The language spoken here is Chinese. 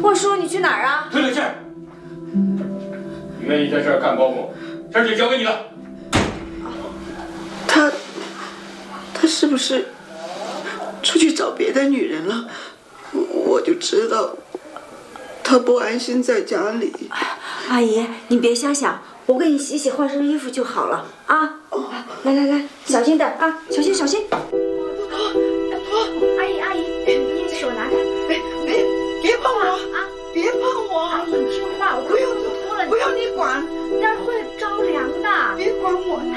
霍叔，你去哪儿啊？ 退了信儿。你愿意在这儿干保姆，这儿就交给你了。 他是不是出去找别的女人了？我就知道他不安心在家里。 阿姨，你别瞎想，我给你洗洗换身衣服就好了啊！来，小心点啊，小心！阿姨，